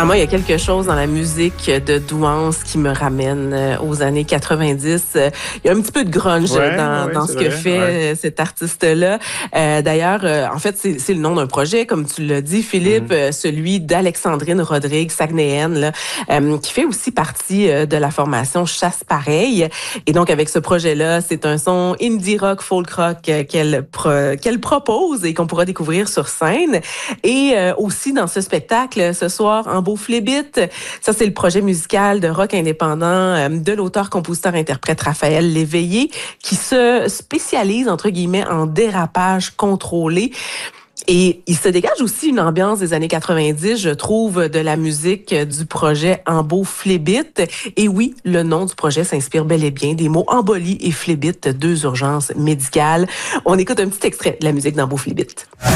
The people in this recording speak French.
Moi, il y a quelque chose dans la musique de Douance qui me ramène aux années 90. Il y a un petit peu de grunge dans c'est ce que vrai, ouais. fait cet artiste-là. D'ailleurs, en fait, c'est le nom d'un projet, comme tu l'as dit, Philippe, Mmh. celui d'Alexandrine Rodrigue, Saguenayenne, là, qui fait aussi partie de la formation Chasse Pareil. Et donc, avec ce projet-là, c'est un son indie rock, folk rock qu'elle propose et qu'on pourra découvrir sur scène. Et aussi dans ce spectacle, ce soir, en beau flébit, ça c'est le projet musical de rock indépendant de l'auteur-compositeur-interprète Raphaël Léveillé, qui se spécialise, entre guillemets, en dérapage contrôlé. Et il se dégage aussi une ambiance des années 90, je trouve, de la musique du projet En beau flébit. Et oui, le nom du projet s'inspire bel et bien des mots embolie et flébit, deux urgences médicales. On écoute un petit extrait de la musique d'En beau flébit.